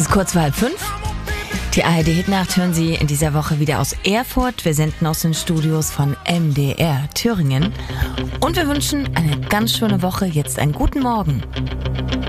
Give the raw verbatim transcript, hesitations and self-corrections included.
ist kurz vor halb fünf. Die A R D-Hitnacht hören Sie in dieser Woche wieder aus Erfurt. Wir senden aus den Studios von M D R Thüringen. Und wir wünschen eine ganz schöne Woche. Jetzt einen guten Morgen.